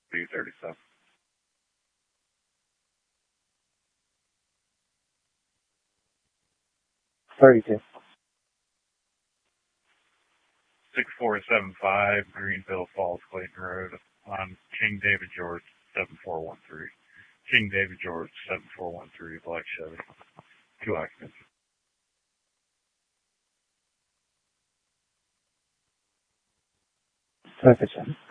B37. 32. 6475 Greenville Falls Clayton Road on King David George 7413. King David George 7413 Black Chevy. 2 occupants. Perfect.